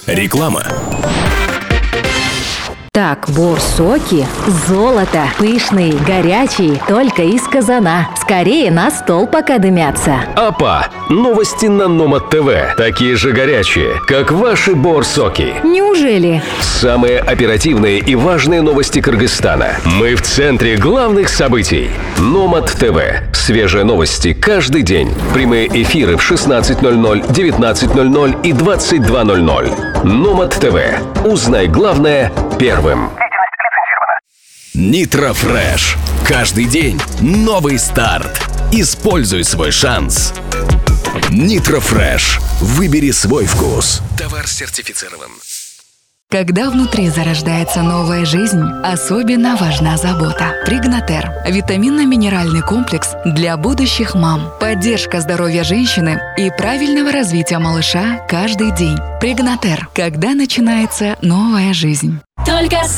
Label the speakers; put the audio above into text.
Speaker 1: Реклама.
Speaker 2: Так, борсоки, золото, пышные, горячие, только из казана. Скорее на стол пока дымятся.
Speaker 3: АПА. Новости на Номад ТВ. Такие же горячие, как ваши борсоки.
Speaker 2: Неужели?
Speaker 3: Самые оперативные и важные новости Кыргызстана. Мы в центре главных событий. Номад ТВ. Свежие новости каждый день. Прямые эфиры в 16:00, 19:00 и 22:00. Номад ТВ. Узнай главное первым.
Speaker 1: Нитро Фреш. Каждый день новый старт. Используй свой шанс. Нитро Фреш. Выбери свой вкус. Товар сертифицирован.
Speaker 4: Когда внутри зарождается новая жизнь, особенно важна забота. Пригнатер – витаминно-минеральный комплекс для будущих мам. Поддержка здоровья женщины и правильного развития малыша каждый день. Пригнатер – когда начинается новая жизнь.
Speaker 5: Только